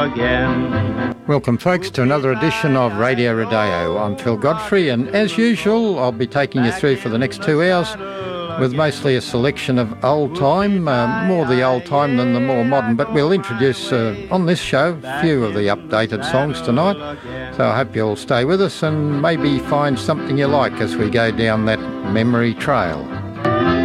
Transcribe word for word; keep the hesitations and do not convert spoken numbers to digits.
again. Welcome folks to another edition of Radio Rodeo. I'm Phil Godfrey, and as usual I'll be taking you through for the next two hours with mostly a selection of old time, uh, more the old time than the more modern, but we'll introduce uh, on this show a few of the updated songs tonight. So I hope you'll stay with us and maybe find something you like as we go down that memory trail.